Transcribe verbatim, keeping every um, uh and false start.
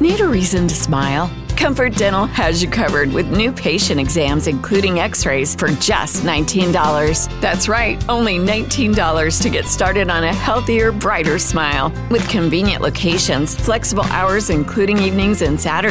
Need a reason to smile? Comfort Dental has you covered with new patient exams, including x-rays, for just nineteen dollars. That's right, only nineteen dollars to get started on a healthier, brighter smile. With convenient locations, flexible hours, including evenings and Saturdays,